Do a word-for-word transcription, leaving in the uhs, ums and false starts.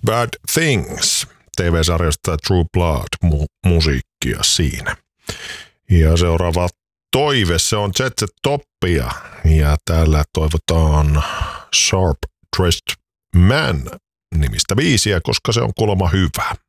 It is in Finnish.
Bad Things T V-sarjasta True Blood mu- musiikkia siinä. Ja seuraava toive, se on Z Z Toppia ja täällä toivotaan Sharp Dressed Man nimistä biisiä, koska se on kuulemma hyvä.